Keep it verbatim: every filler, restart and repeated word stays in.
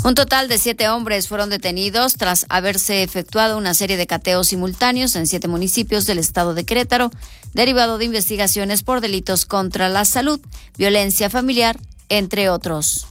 Un total de siete hombres fueron detenidos tras haberse efectuado una serie de cateos simultáneos en siete municipios del estado de Querétaro, derivado de investigaciones por delitos contra la salud, violencia familiar, entre otros.